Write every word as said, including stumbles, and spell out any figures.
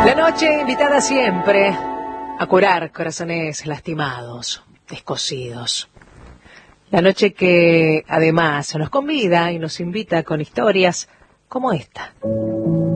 La noche invitada siempre a curar corazones lastimados, descosidos. La noche que además nos convida y nos invita con historias como esta.